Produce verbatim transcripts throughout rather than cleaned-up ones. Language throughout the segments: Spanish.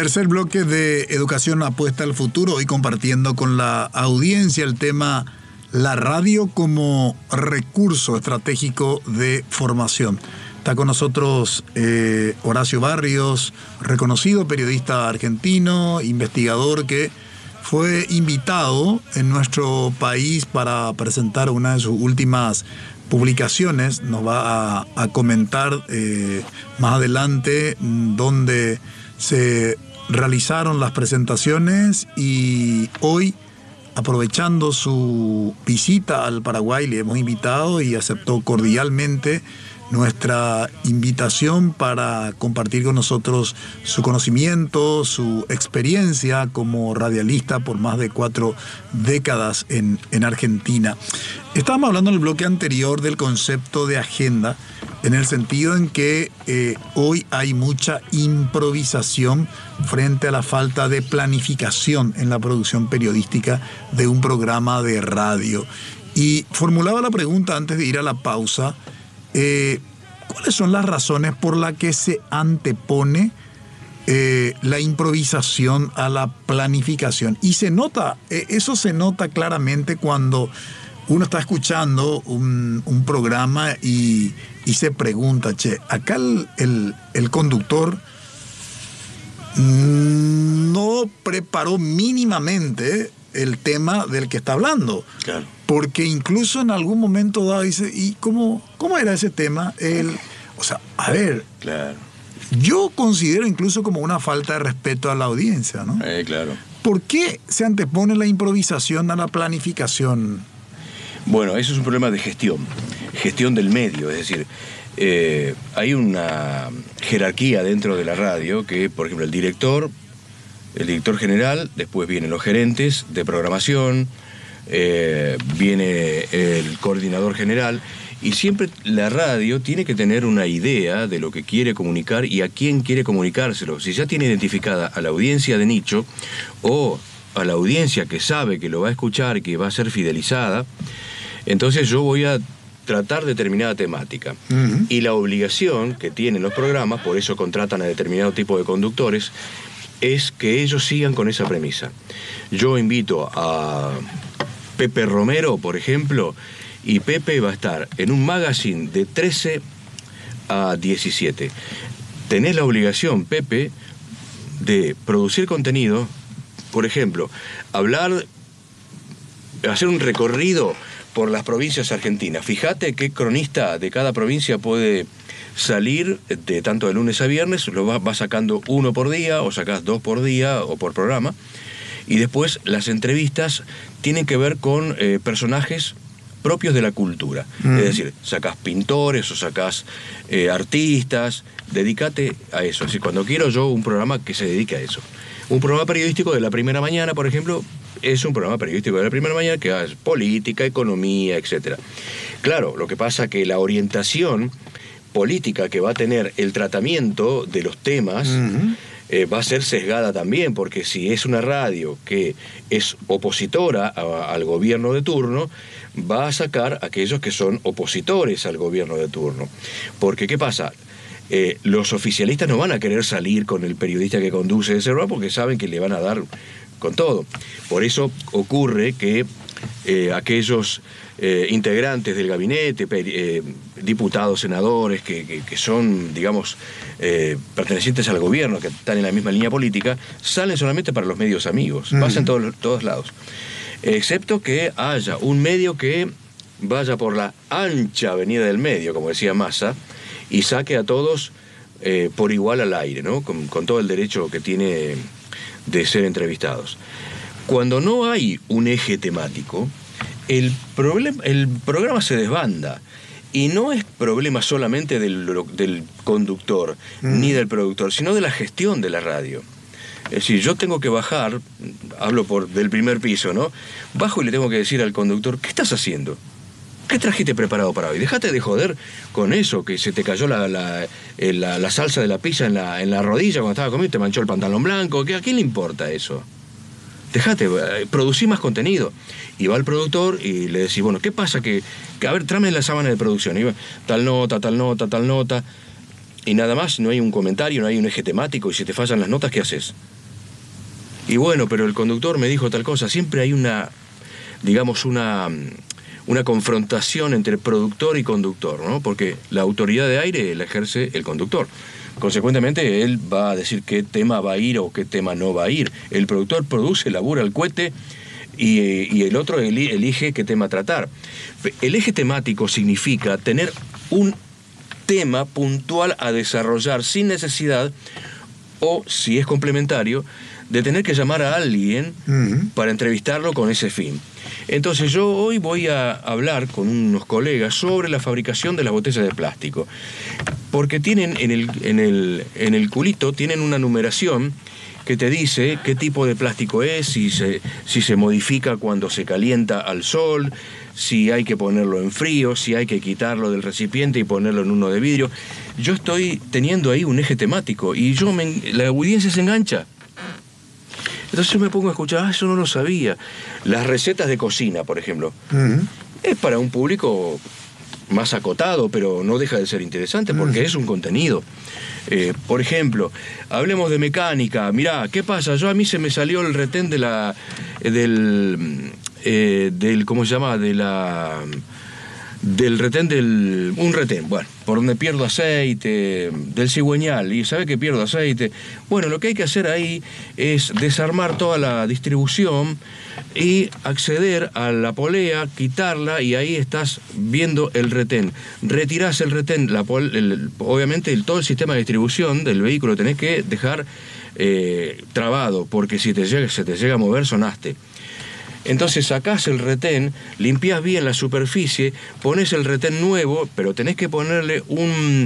Tercer bloque de Educación Apuesta al Futuro, hoy compartiendo con la audiencia el tema la radio como recurso estratégico de formación. Está con nosotros eh, Horacio Barrios, reconocido periodista argentino, investigador que fue invitado en nuestro país para presentar una de sus últimas publicaciones. Nos va a, a comentar eh, más adelante dónde se realizaron las presentaciones, y hoy, aprovechando su visita al Paraguay, le hemos invitado y aceptó cordialmente nuestra invitación para compartir con nosotros su conocimiento, su experiencia como radialista por más de cuatro décadas en, en Argentina. Estábamos hablando en el bloque anterior del concepto de agenda, en el sentido en que eh, hoy hay mucha improvisación frente a la falta de planificación en la producción periodística de un programa de radio. Y formulaba la pregunta antes de ir a la pausa: Eh, ¿cuáles son las razones por las que se antepone eh, la improvisación a la planificación? Y se nota, eh, eso se nota claramente cuando uno está escuchando un, un programa y, y se pregunta, che, acá el, el, el conductor no preparó mínimamente el tema del que está hablando. Claro. Porque incluso en algún momento dado dice, ¿y cómo, cómo era ese tema? El, o sea, a ver, claro. Yo considero incluso como una falta de respeto a la audiencia, ¿no? Eh, claro. ¿Por qué se antepone la improvisación a la planificación? Bueno, eso es un problema de gestión, gestión del medio, es decir, eh, hay una jerarquía dentro de la radio que, por ejemplo, el director, el director general, después vienen los gerentes de programación, Eh, viene el coordinador general, y siempre la radio tiene que tener una idea de lo que quiere comunicar y a quién quiere comunicárselo. Si ya tiene identificada a la audiencia de nicho o a la audiencia que sabe que lo va a escuchar y que va a ser fidelizada, entonces yo voy a tratar determinada temática. Uh-huh. Y la obligación que tienen los programas, por eso contratan a determinado tipo de conductores, es que ellos sigan con esa premisa. Yo invito a Pepe Romero, por ejemplo, y Pepe va a estar en un magazine de trece a diecisiete. Tenés la obligación, Pepe, de producir contenido, por ejemplo, hablar, hacer un recorrido por las provincias argentinas. Fíjate qué cronista de cada provincia puede salir de tanto de lunes a viernes, lo va, va sacando uno por día, o sacás dos por día, o por programa. Y después las entrevistas tienen que ver con eh, personajes propios de la cultura. Mm. Es decir, sacás pintores o sacás eh, artistas, dedícate a eso. Así, cuando quiero yo un programa que se dedique a eso. Un programa periodístico de la primera mañana, por ejemplo, es un programa periodístico de la primera mañana que es política, economía, etcétera. Claro, lo que pasa es que la orientación política que va a tener el tratamiento de los temas mm-hmm. Eh, va a ser sesgada también, porque si es una radio que es opositora a, al gobierno de turno, va a sacar a aquellos que son opositores al gobierno de turno. Porque, ¿qué pasa? Eh, los oficialistas no van a querer salir con el periodista que conduce ese programa porque saben que le van a dar con todo. Por eso ocurre que eh, aquellos eh, integrantes del gabinete, eh, diputados, senadores, que, que, que son, digamos, eh, pertenecientes al gobierno, que están en la misma línea política, salen solamente para los medios amigos, uh-huh. pasan todos, todos lados. Excepto que haya un medio que vaya por la ancha avenida del medio, como decía Massa, y saque a todos eh, por igual al aire, ¿no? Con, con todo el derecho que tiene de ser entrevistados. Cuando no hay un eje temático, el, problem, el programa se desbanda. Y no es problema solamente del, del conductor mm. ni del productor, sino de la gestión de la radio. Es decir, yo tengo que bajar, hablo por del primer piso, ¿no? Bajo y le tengo que decir al conductor, ¿qué estás haciendo? ¿Qué trajiste preparado para hoy? Déjate de joder con eso, que se te cayó la, la, la, la salsa de la pizza en la, en la rodilla cuando estaba comiendo, te manchó el pantalón blanco. ¿A quién le importa eso? Dejate, producí más contenido. Y va el productor y le decís, bueno, ¿qué pasa? Que, que a ver, tráeme la sábana de producción. Y va, tal nota, tal nota, tal nota. y nada más, no hay un comentario, no hay un eje temático, y si te fallan las notas, ¿qué haces? Y bueno, pero el conductor me dijo tal cosa. Siempre hay una, digamos, una, una confrontación entre productor y conductor, ¿no? Porque la autoridad de aire la ejerce el conductor. Consecuentemente, él va a decir qué tema va a ir o qué tema no va a ir. El productor produce, labura el cohete y, y el otro elige qué tema tratar. El eje temático significa tener un tema puntual a desarrollar sin necesidad, o si es complementario, de tener que llamar a alguien uh-huh. para entrevistarlo con ese fin. Entonces yo hoy voy a hablar con unos colegas sobre la fabricación de las botellas de plástico, porque tienen en el, en el, en el culito tienen una numeración que te dice qué tipo de plástico es, si se, si se modifica cuando se calienta al sol, si hay que ponerlo en frío, si hay que quitarlo del recipiente y ponerlo en uno de vidrio. Yo estoy teniendo ahí un eje temático y yo me, la audiencia se engancha. Entonces yo me pongo a escuchar, ah, eso no lo sabía. Las recetas de cocina, por ejemplo, uh-huh. es para un público más acotado, pero no deja de ser interesante porque uh-huh. es un contenido. Eh, por ejemplo, hablemos de mecánica. Mirá, ¿qué pasa? Yo a mí se me salió el retén de la... del... Eh, del ¿cómo se llama? De la... del retén del... un retén, bueno, por donde pierdo aceite, del cigüeñal, y sabe que pierdo aceite. Bueno, lo que hay que hacer ahí es desarmar toda la distribución y acceder a la polea, quitarla, y ahí estás viendo el retén. Retirás el retén, la pol, el, obviamente el, todo el sistema de distribución del vehículo tenés que dejar eh, trabado, porque si te llega, se te llega a mover, sonaste. Entonces sacás el retén, limpiás bien la superficie, pones el retén nuevo, pero tenés que ponerle un,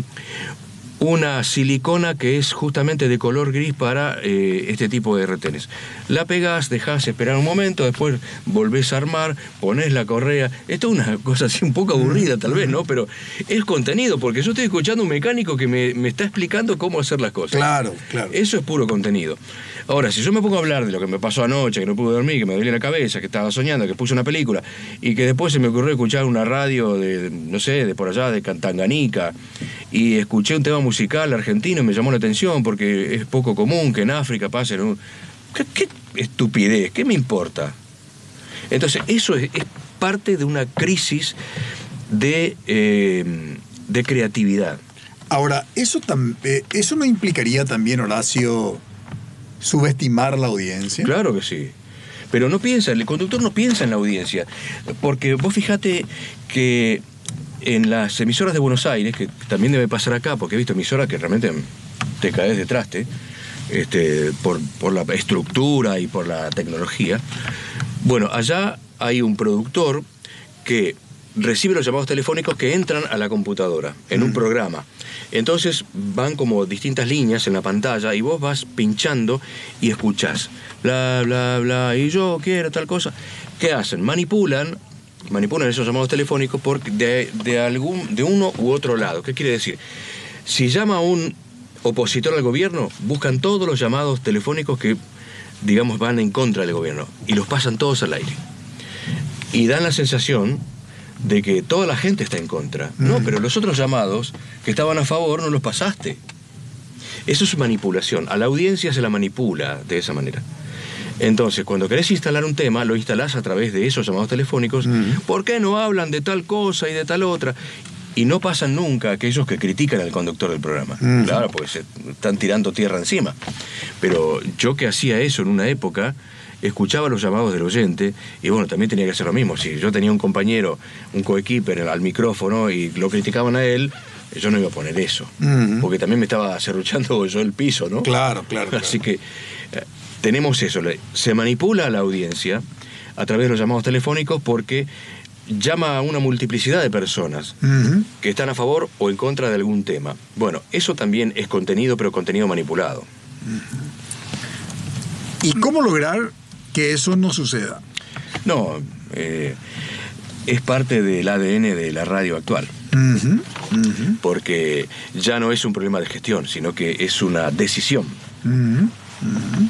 una silicona que es justamente de color gris para eh, este tipo de retenes. La pegás, dejás esperar un momento, después volvés a armar, ponés la correa. Esto es una cosa así un poco aburrida tal vez, ¿no? Pero es contenido, porque yo estoy escuchando un mecánico que me, me está explicando cómo hacer las cosas. Claro, claro. Eso es puro contenido. Ahora, si yo me pongo a hablar de lo que me pasó anoche, que no pude dormir, que me dolía la cabeza, que estaba soñando, que puse una película, y que después se me ocurrió escuchar una radio de, no sé, de por allá, de Tanganica, y escuché un tema musical argentino y me llamó la atención porque es poco común que en África pasen un... ¿Qué, qué estupidez? ¿Qué me importa? Entonces, eso es, es parte de una crisis de, eh, de creatividad. Ahora, eso, tam, eh, ¿eso no implicaría también, Horacio, subestimar la audiencia? Claro que sí. Pero no piensa, el conductor no piensa en la audiencia. Porque vos fijate que en las emisoras de Buenos Aires, que también debe pasar acá, porque he visto emisoras que realmente te caes de traste, este, por, por la estructura y por la tecnología. Bueno, allá hay un productor que recibe los llamados telefónicos que entran a la computadora en un programa. Entonces van como distintas líneas en la pantalla y vos vas pinchando y escuchás bla, bla, bla, y yo quiero tal cosa. ¿Qué hacen? Manipulan manipulan esos llamados telefónicos por de, de, algún, de uno u otro lado. ¿Qué quiere decir? Si llama un opositor al gobierno, buscan todos los llamados telefónicos que, digamos, van en contra del gobierno y los pasan todos al aire. Y dan la sensación de que toda la gente está en contra. Mm. No, pero los otros llamados que estaban a favor no los pasaste. Eso es manipulación. A la audiencia se la manipula de esa manera. Entonces, cuando querés instalar un tema, lo instalás a través de esos llamados telefónicos. Mm. ¿Por qué no hablan de tal cosa y de tal otra? Y no pasan nunca aquellos que critican al conductor del programa. Mm. Claro, porque se están tirando tierra encima. Pero yo que hacía eso en una época, escuchaba los llamados del oyente y bueno, también tenía que hacer lo mismo. Si yo tenía un compañero, un coequiper al micrófono y lo criticaban a él, yo no iba a poner eso. Mm. Porque también me estaba serruchando yo el piso, ¿no? Claro, claro. claro. Así que eh, tenemos eso. Se manipula a la audiencia a través de los llamados telefónicos porque llama a una multiplicidad de personas uh-huh. que están a favor o en contra de algún tema. Bueno, eso también es contenido, pero contenido manipulado. Uh-huh. ¿Y cómo lograr que eso no suceda? No, eh, es parte del A D N de la radio actual. Uh-huh. Uh-huh. Porque ya no es un problema de gestión, sino que es una decisión. Uh-huh. Uh-huh.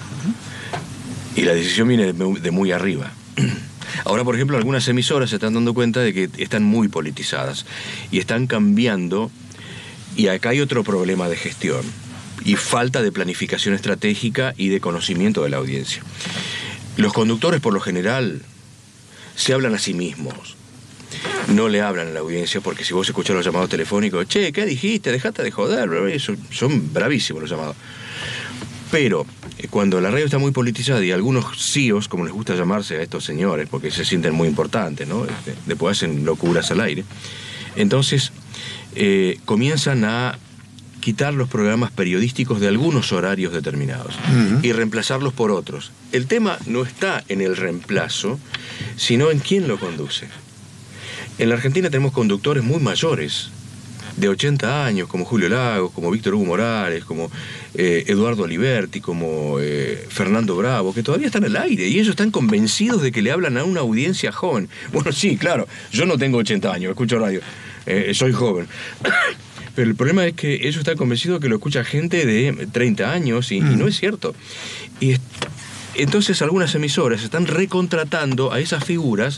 Y la decisión viene de, de muy arriba. Ahora, por ejemplo, algunas emisoras se están dando cuenta de que están muy politizadas y están cambiando Y acá hay otro problema de gestión y falta de planificación estratégica y de conocimiento de la audiencia. Los conductores, por lo general, se hablan a sí mismos. No le hablan a la audiencia, porque si vos escuchás los llamados telefónicos, che, ¿qué dijiste? Dejate de joder, son, son bravísimos los llamados. Pero cuando la radio está muy politizada y algunos C E Os, como les gusta llamarse a estos señores, porque se sienten muy importantes, ¿no? Después hacen locuras al aire. Entonces, eh, comienzan a quitar los programas periodísticos de algunos horarios determinados uh-huh. y reemplazarlos por otros. El tema no está en el reemplazo, sino en quién lo conduce. En la Argentina tenemos conductores muy mayores, de ochenta años, como Julio Lagos, como Víctor Hugo Morales, como eh, Eduardo Aliberti, como eh, Fernando Bravo, que todavía están al aire y ellos están convencidos de que le hablan a una audiencia joven. Bueno, sí, claro, yo no tengo ochenta años, escucho radio, eh, soy joven. Pero el problema es que ellos están convencidos que lo escucha gente de treinta años y, mm. y no es cierto. Y entonces algunas emisoras están recontratando a esas figuras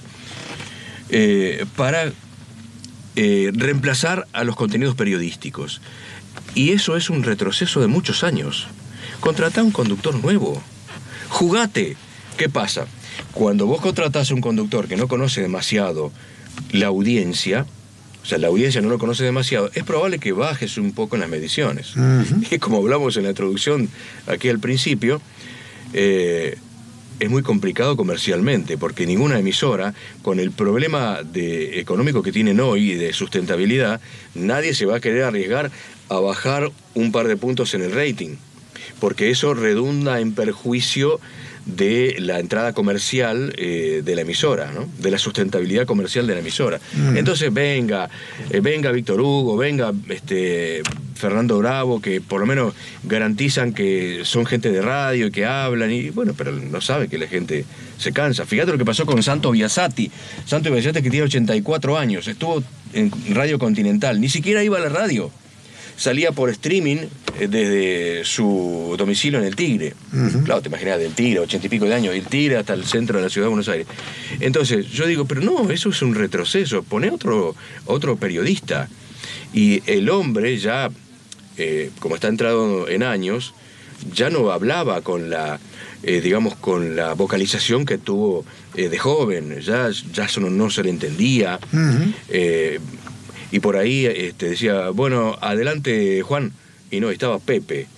eh, para eh, reemplazar a los contenidos periodísticos. Y eso es un retroceso de muchos años. Contratá a un conductor nuevo. Jugate. ¿Qué pasa? Cuando vos contratás a un conductor que no conoce demasiado la audiencia, o sea, la audiencia no lo conoce demasiado, es probable que bajes un poco en las mediciones. Uh-huh. Y como hablamos en la introducción aquí al principio, eh, es muy complicado comercialmente, porque ninguna emisora, con el problema de, económico que tienen hoy y de sustentabilidad, nadie se va a querer arriesgar a bajar un par de puntos en el rating, porque eso redunda en perjuicio de la entrada comercial eh, de la emisora, ¿no? De la sustentabilidad comercial de la emisora. Mm. Entonces venga, eh, venga Víctor Hugo, venga este, Fernando Bravo, que por lo menos garantizan que son gente de radio y que hablan, y bueno, pero no sabe que la gente se cansa. Fíjate lo que pasó con Santo Biasati. Santo Biasati, que tiene ochenta y cuatro años, estuvo en Radio Continental, ni siquiera iba a la radio. Salía por streaming desde su domicilio en el Tigre. Uh-huh. Claro, te imaginas, del Tigre, ochenta y pico de años, del Tigre hasta el centro de la ciudad de Buenos Aires. Entonces, yo digo, pero no, eso es un retroceso, poné otro, otro periodista. Y el hombre ya, eh, como está entrado en años, ya no hablaba con la, eh, digamos, con la vocalización que tuvo eh, de joven, ya, ya eso no, no se le entendía. Uh-huh. eh, Y por ahí este, decía, bueno, adelante Juan, y no, estaba Pepe.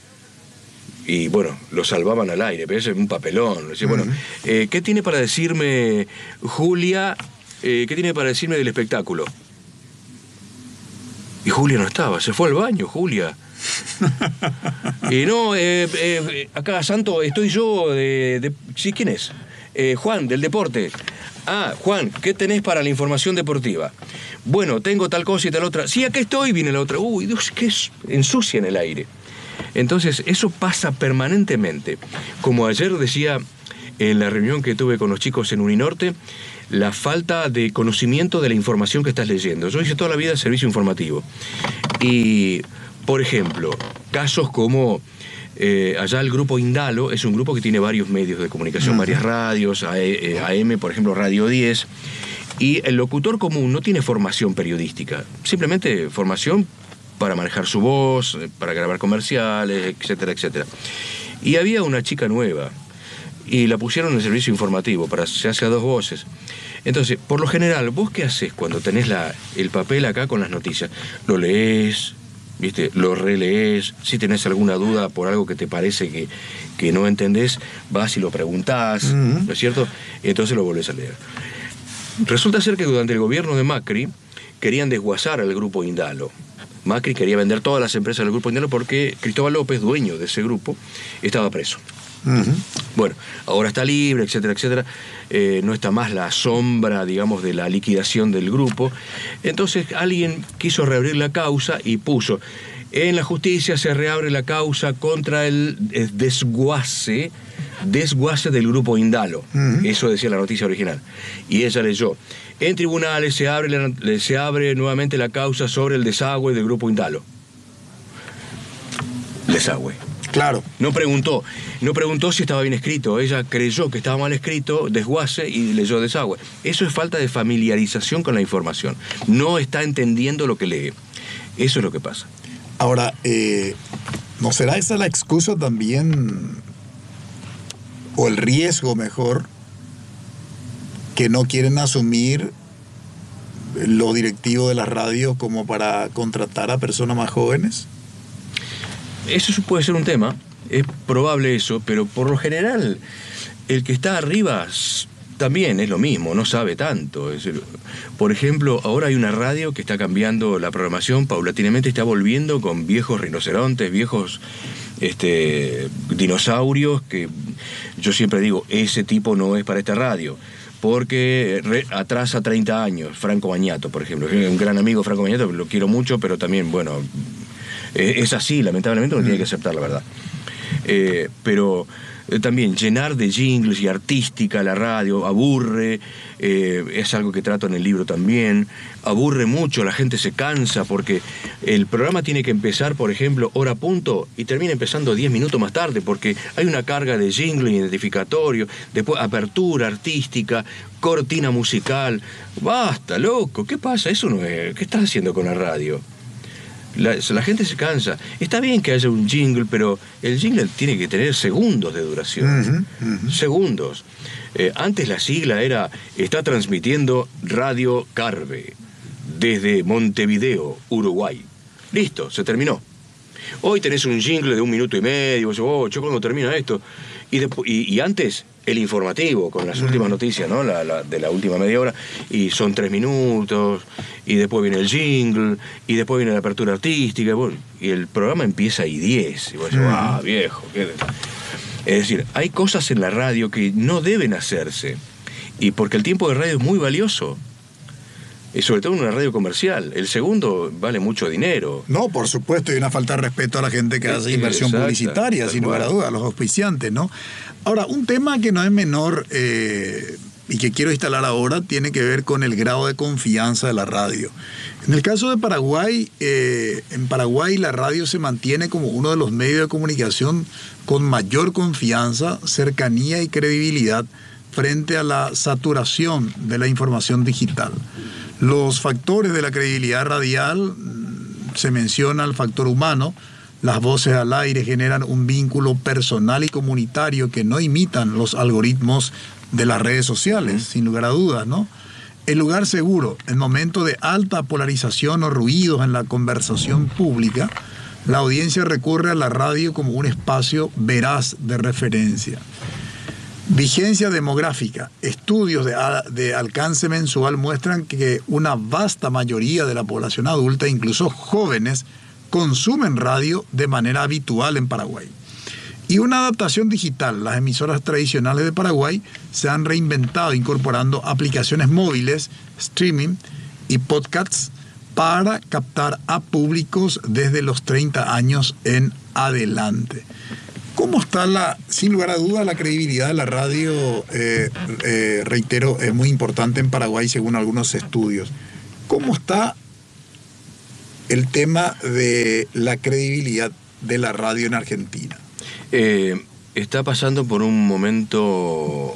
Y bueno, lo salvaban al aire, pero ese es un papelón. Decía, uh-huh. bueno, eh, ¿qué tiene para decirme Julia? Eh, ¿Qué tiene para decirme del espectáculo? Y Julia no estaba, se fue al baño, Julia. Y no, eh, eh, acá, Santo, estoy yo de... de ¿sí, quién es? Eh, Juan, del deporte. Ah, Juan, ¿qué tenés para la información deportiva? Bueno, tengo tal cosa y tal otra. Sí, acá estoy, viene la otra. Uy, Dios, que es ensucia en el aire. Entonces, eso pasa permanentemente. Como ayer decía en la reunión que tuve con los chicos en Uninorte, la falta de conocimiento de la información que estás leyendo. Yo hice toda la vida servicio informativo. Y, por ejemplo, casos como... Eh, allá el grupo Indalo es un grupo que tiene varios medios de comunicación, uh-huh. varias radios, A M, por ejemplo, Radio diez, y el locutor común no tiene formación periodística, simplemente formación para manejar su voz, para grabar comerciales, etcétera, etcétera. Y había una chica nueva, y la pusieron en el servicio informativo, para se hace a dos voces. Entonces, por lo general, ¿vos qué haces cuando tenés la, el papel acá con las noticias? Lo lees... ¿Viste? Lo relees, si tenés alguna duda por algo que te parece que, que no entendés, vas y lo preguntás, uh-huh. ¿no es cierto? Y entonces lo volvés a leer. Resulta ser que durante el gobierno de Macri querían desguazar al grupo Indalo. Macri quería vender todas las empresas del grupo Indalo porque Cristóbal López, dueño de ese grupo, estaba preso. Uh-huh. Bueno, ahora está libre, etcétera, etcétera. Eh, no está más la sombra, digamos, de la liquidación del grupo. Entonces alguien quiso reabrir la causa y puso: en la justicia se reabre la causa contra el desguace, desguace del grupo Indalo. Uh-huh. Eso decía la noticia original. Y ella leyó: en tribunales se abre, la, se abre nuevamente la causa sobre el desagüe del grupo Indalo. Desagüe. Claro. No preguntó, no preguntó si estaba bien escrito. Ella creyó que estaba mal escrito, desguace, y leyó desagüe. Eso es falta de familiarización con la información. No está entendiendo lo que lee. Eso es lo que pasa. Ahora, eh, ¿no será esa la excusa también, o el riesgo mejor, que no quieren asumir los directivos de la radio como para contratar a personas más jóvenes? Eso puede ser un tema, es probable eso, pero por lo general el que está arriba también es lo mismo, no sabe tanto. Es decir, por ejemplo, ahora hay una radio que está cambiando la programación, paulatinamente está volviendo con viejos rinocerontes, viejos este, dinosaurios, que yo siempre digo, ese tipo no es para esta radio, porque re, atrasa treinta años. Franco Bagnato, por ejemplo, un gran amigo Franco Bagnato, lo quiero mucho, pero también, bueno, es así, lamentablemente uno tiene que aceptar la verdad. Eh, pero eh, también llenar de jingles y artística la radio aburre, eh, es algo que trato en el libro también, aburre mucho, la gente se cansa porque el programa tiene que empezar, por ejemplo, hora punto y termina empezando diez minutos más tarde porque hay una carga de jingle identificatorio, después apertura artística, cortina musical. Basta, loco, ¿qué pasa? Eso no es, ¿qué estás haciendo con la radio? La, la gente se cansa. Está bien que haya un jingle, pero el jingle tiene que tener segundos de duración. Uh-huh, uh-huh. Segundos. Eh, antes la sigla era, está transmitiendo Radio Carve desde Montevideo, Uruguay. Listo, se terminó. Hoy tenés un jingle de un minuto y medio, oh, yo cuando termina esto. Y, de, y, y antes el informativo con las últimas noticias, ¿no? La, la, de la última media hora, y son tres minutos, y después viene el jingle, y después viene la apertura artística, y, bueno, y el programa empieza y diez. Y vos decís, ah, viejo, qué... Es decir, hay cosas en la radio que no deben hacerse, y porque el tiempo de radio es muy valioso. Y sobre todo en una radio comercial. El segundo vale mucho dinero. No, por supuesto, y una falta de respeto a la gente que hace inversión exacta, publicitaria, sin lugar a dudas, a los auspiciantes, ¿no? Ahora, un tema que no es menor eh, y que quiero instalar ahora tiene que ver con el grado de confianza de la radio. En el caso de Paraguay, eh, en Paraguay la radio se mantiene como uno de los medios de comunicación con mayor confianza, cercanía y credibilidad frente a la saturación de la información digital. Los factores de la credibilidad radial, se menciona el factor humano, las voces al aire generan un vínculo personal y comunitario que no imitan los algoritmos de las redes sociales, sin lugar a dudas, ¿no? El lugar seguro, en momentos de alta polarización o ruidos en la conversación pública, la audiencia recurre a la radio como un espacio veraz de referencia. Vigencia demográfica. Estudios de, de alcance mensual muestran que una vasta mayoría de la población adulta, incluso jóvenes, consumen radio de manera habitual en Paraguay. Y una adaptación digital. Las emisoras tradicionales de Paraguay se han reinventado incorporando aplicaciones móviles, streaming y podcasts para captar a públicos desde los treinta años en adelante. ¿Cómo está, la, sin lugar a dudas, la credibilidad de la radio? Eh, eh, reitero, es muy importante en Paraguay según algunos estudios. ¿Cómo está el tema de la credibilidad de la radio en Argentina? Eh, está pasando por un momento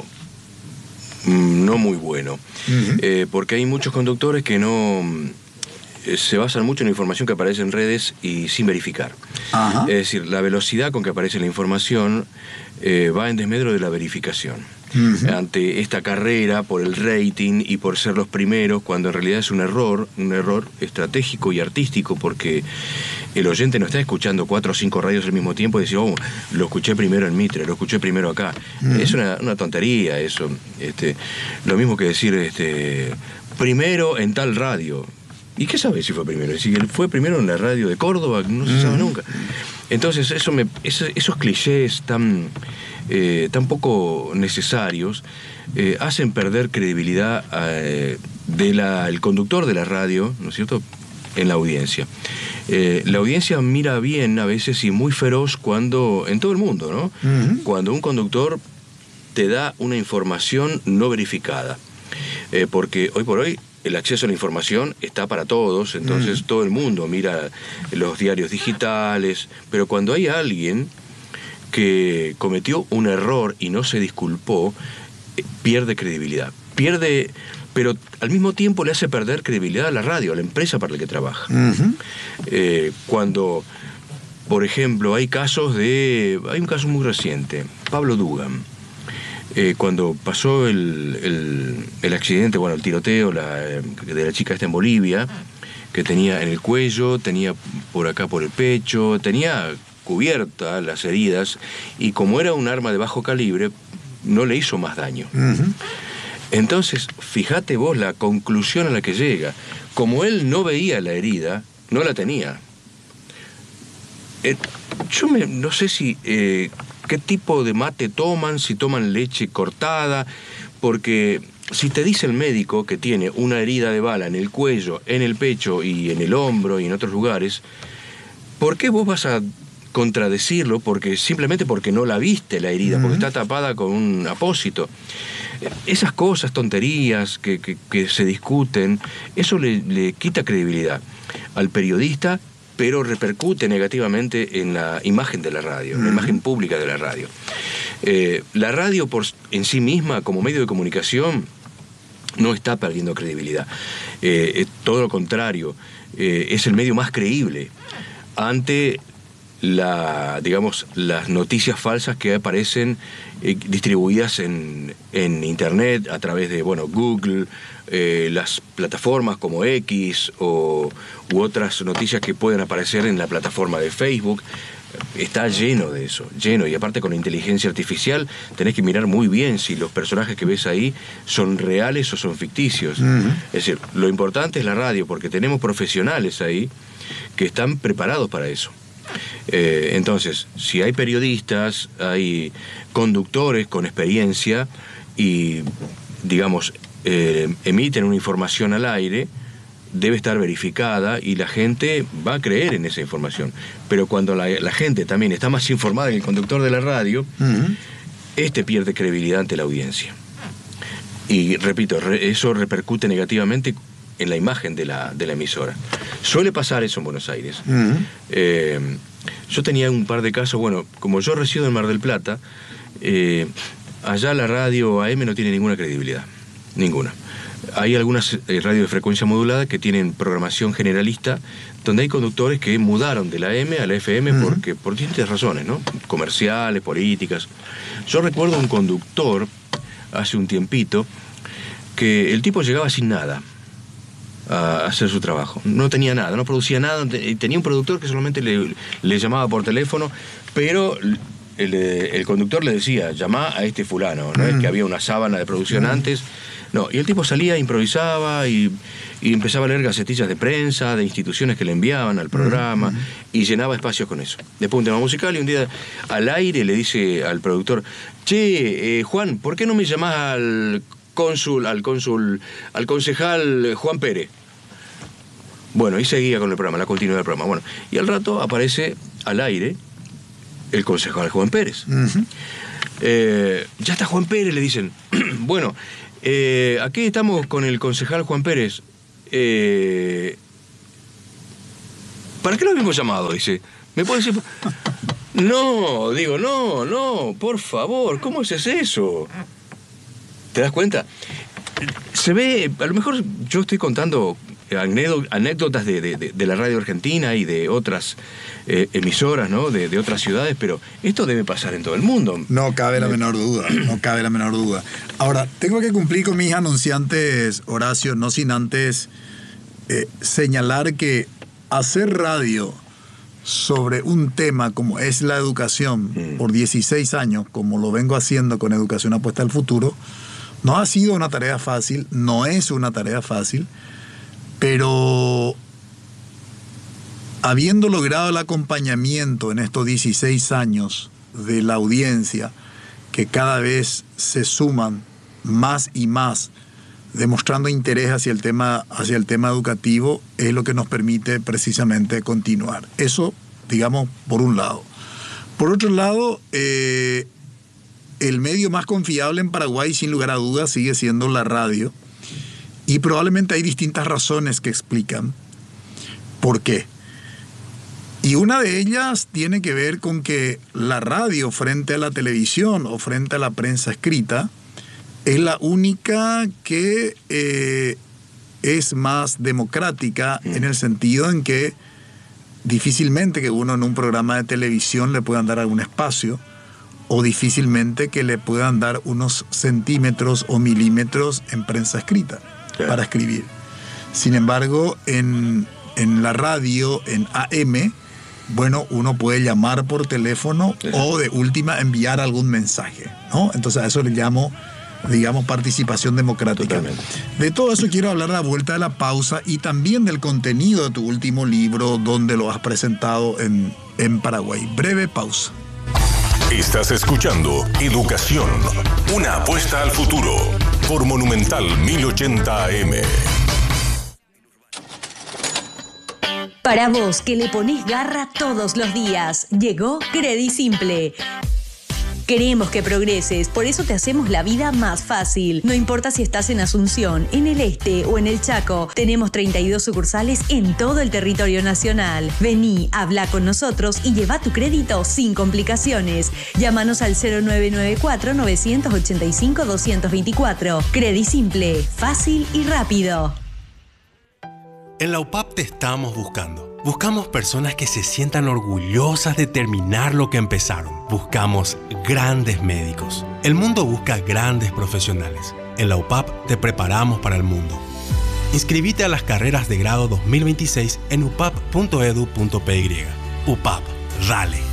no muy bueno, uh-huh. eh, porque hay muchos conductores que no... se basan mucho en la información que aparece en redes y sin verificar. Ajá. Es decir, la velocidad con que aparece la información eh, va en desmedro de la verificación. Uh-huh. Ante esta carrera por el rating y por ser los primeros, cuando en realidad es un error, un error estratégico y artístico, porque el oyente no está escuchando cuatro o cinco radios al mismo tiempo y decir, oh, lo escuché primero en Mitre, lo escuché primero acá. Uh-huh. Es una, una tontería eso. Este, lo mismo que decir, este, primero en tal radio. ¿Y qué sabe si fue primero? Si fue primero en la radio de Córdoba, no se sabe nunca. Entonces, eso me, esos, esos clichés tan, eh, tan poco necesarios eh, hacen perder credibilidad eh, del conductor de la radio, ¿no es cierto?, en la audiencia. Eh, la audiencia mira bien a veces y muy feroz cuando, en todo el mundo, ¿no? Uh-huh. Cuando un conductor te da una información no verificada. Eh, porque hoy por hoy el acceso a la información está para todos, entonces mm. todo el mundo mira los diarios digitales, pero cuando hay alguien que cometió un error y no se disculpó, eh, pierde credibilidad. Pierde pero al mismo tiempo le hace perder credibilidad a la radio, a la empresa para la que trabaja. Uh-huh. Eh, cuando, por ejemplo, hay casos de... Hay un caso muy reciente, Pablo Dugan. Eh, cuando pasó el, el, el accidente, bueno, el tiroteo la, de la chica esta en Bolivia, que tenía en el cuello, tenía por acá por el pecho, tenía cubiertas las heridas, y como era un arma de bajo calibre, no le hizo más daño. Uh-huh. Entonces, fíjate vos la conclusión a la que llega. Como él no veía la herida, no la tenía. Eh, yo me, no sé si eh, qué tipo de mate toman, si toman leche cortada, porque si te dice el médico que tiene una herida de bala en el cuello, en el pecho y en el hombro y en otros lugares, ¿por qué vos vas a contradecirlo? Porque simplemente porque no la viste la herida, uh-huh. porque está tapada con un apósito. Esas cosas, tonterías que, que, que se discuten, eso le, le quita credibilidad al periodista, pero repercute negativamente en la imagen de la radio, en la imagen pública de la radio. Eh, la radio por, en sí misma, como medio de comunicación, no está perdiendo credibilidad. Eh, todo lo contrario, eh, es el medio más creíble ante la, digamos, las noticias falsas que aparecen eh, distribuidas en, en Internet a través de, bueno, Google, eh, las plataformas como X o, u otras noticias que pueden aparecer en la plataforma de Facebook. Está lleno de eso, lleno. Y aparte con la inteligencia artificial tenés que mirar muy bien si los personajes que ves ahí son reales o son ficticios. Uh-huh. Es decir, lo importante es la radio, porque tenemos profesionales ahí que están preparados para eso. Eh, entonces, si hay periodistas, hay conductores con experiencia y, digamos, eh, emiten una información al aire, debe estar verificada y la gente va a creer en esa información. Pero cuando la, la gente también está más informada que el conductor de la radio, uh-huh. este pierde credibilidad ante la audiencia. Y repito, re, eso repercute negativamente en la imagen de la, de la emisora. Suele pasar eso en Buenos Aires. Uh-huh. Eh, yo tenía un par de casos, bueno, como yo resido en Mar del Plata, eh, allá la radio A M no tiene ninguna credibilidad, ninguna. Hay algunas eh, radios de frecuencia modulada que tienen programación generalista, donde hay conductores que mudaron de la A M a la F M uh-huh. porque, por distintas razones, ¿no? Comerciales, políticas. Yo recuerdo un conductor, hace un tiempito, que el tipo llegaba sin nada a hacer su trabajo. No tenía nada, no producía nada. Tenía un productor que solamente le, le llamaba por teléfono, pero el, el conductor le decía, llamá a este fulano, ¿no? Mm. Es que había una sábana de producción mm. antes. No, y el tipo salía, improvisaba y, y empezaba a leer gacetillas de prensa, de instituciones que le enviaban al programa, mm. y llenaba espacios con eso. Después un tema musical y un día al aire le dice al productor, che, eh, Juan, ¿por qué no me llamás al cónsul, al cónsul, al concejal Juan Pérez? Bueno, y seguía con el programa, la continuidad del programa. Bueno, y al rato aparece al aire el concejal Juan Pérez. Uh-huh. Eh, ya está Juan Pérez, le dicen. Bueno, eh, aquí estamos con el concejal Juan Pérez. Eh, ¿Para qué lo habíamos llamado? Dice. ¿Me puede decir? No, digo, no, no, por favor, ¿cómo haces eso? ¿Te das cuenta? Se ve, a lo mejor yo estoy contando anécdotas de, de, de la radio argentina y de otras eh, emisoras, ¿no? De, de otras ciudades, pero esto debe pasar en todo el mundo. No cabe la menor duda, no cabe la menor duda. Ahora, tengo que cumplir con mis anunciantes, Horacio, no sin antes eh, señalar que hacer radio sobre un tema como es la educación mm. por dieciséis años, como lo vengo haciendo con Educación Apuesta al Futuro, no ha sido una tarea fácil, no es una tarea fácil, pero habiendo logrado el acompañamiento en estos dieciséis años de la audiencia, que cada vez se suman más y más, demostrando interés hacia el tema, hacia el tema educativo, es lo que nos permite precisamente continuar. Eso, digamos, por un lado. Por otro lado, eh, el medio más confiable en Paraguay, sin lugar a dudas, sigue siendo la radio. Y probablemente hay distintas razones que explican por qué. Y una de ellas tiene que ver con que la radio frente a la televisión o frente a la prensa escrita es la única que eh, es más democrática mm. en el sentido en que difícilmente que uno en un programa de televisión le puedan dar algún espacio, o difícilmente que le puedan dar unos centímetros o milímetros en prensa escrita claro. para escribir. Sin embargo, en, en la radio, en A M, bueno, uno puede llamar por teléfono sí. o de última enviar algún mensaje, ¿no? Entonces a eso le llamo, digamos, participación democrática. Totalmente. De todo eso quiero hablar a la vuelta de la pausa y también del contenido de tu último libro, donde lo has presentado en, en Paraguay. Breve pausa. Estás escuchando Educación, una apuesta al futuro, por Monumental mil ochenta A M. Para vos que le ponés garra todos los días, llegó Credit Simple. Queremos que progreses, por eso te hacemos la vida más fácil. No importa si estás en Asunción, en el Este o en el Chaco, tenemos treinta y dos sucursales en todo el territorio nacional. Vení, habla con nosotros y lleva tu crédito sin complicaciones. Llámanos al cero nueve nueve cuatro, nueve ocho cinco, dos dos cuatro. Credit Simple, fácil y rápido. En la U P A P te estamos buscando. Buscamos personas que se sientan orgullosas de terminar lo que empezaron. Buscamos grandes médicos. El mundo busca grandes profesionales. En la U P A P te preparamos para el mundo. Inscribite a las carreras de grado dos mil veintiséis en u p a p punto e d u punto p y. U P A P, Rale.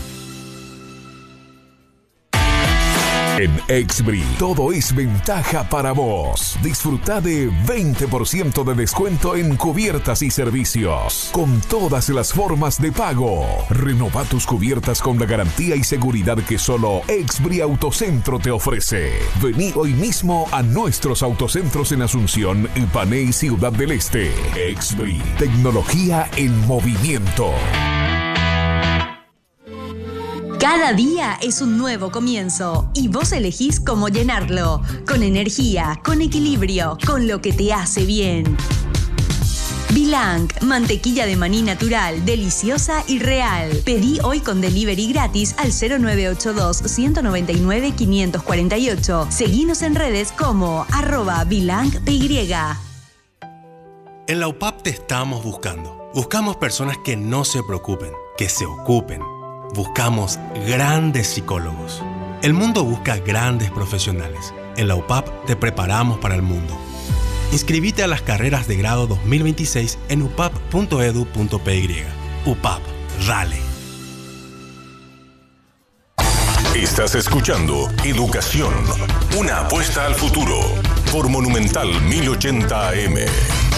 En Exbri, todo es ventaja para vos. Disfruta de veinte por ciento de descuento en cubiertas y servicios, con todas las formas de pago. Renova tus cubiertas con la garantía y seguridad que solo Exbri Autocentro te ofrece. Vení hoy mismo a nuestros autocentros en Asunción, Ipané y Ciudad del Este. Exbri, tecnología en movimiento. Cada día es un nuevo comienzo y vos elegís cómo llenarlo. Con energía, con equilibrio, con lo que te hace bien. Bilang, mantequilla de maní natural, deliciosa y real. Pedí hoy con delivery gratis al cero nueve ocho dos, uno nueve nueve, cinco cuatro ocho. Seguinos en redes como arroba bilangpy. En la U P A P te estamos buscando. Buscamos personas que no se preocupen, que se ocupen. Buscamos grandes psicólogos. El mundo busca grandes profesionales. En la U P A P te preparamos para el mundo. Inscribite a las carreras de grado dos mil veintiséis en u p a p punto e d u punto p y. U P A P, Rale. Estás escuchando Educación, una apuesta al futuro, por Monumental mil ochenta A M.